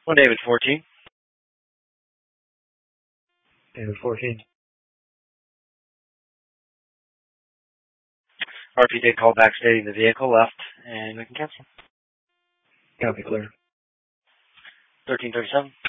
One David 14. David 14. RP did call back stating the vehicle left, and we can cancel. Copy, clear. 1337.